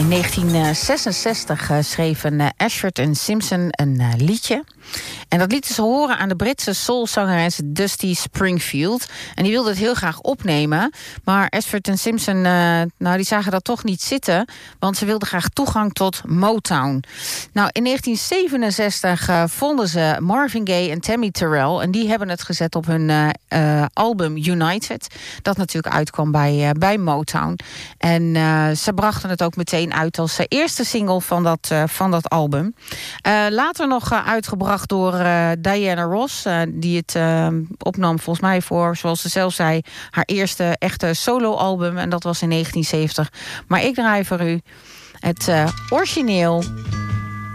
In 1966 schreven Ashford en Simpson een liedje. En dat lieten ze horen aan de Britse soulzangeres Dusty Springfield. En die wilde het heel graag opnemen. Maar Ashford en Simpson die zagen dat toch niet zitten. Want ze wilden graag toegang tot Motown. Nou, in 1967 vonden ze Marvin Gaye en Tammy Terrell. En die hebben het gezet op hun album United. Dat natuurlijk uitkwam bij Motown. En ze brachten het ook meteen uit als eerste single van dat album. Later nog uitgebracht door Diana Ross. Die het opnam volgens mij voor, zoals ze zelf zei, haar eerste echte soloalbum. En dat was in 1970. Maar ik draai voor u het origineel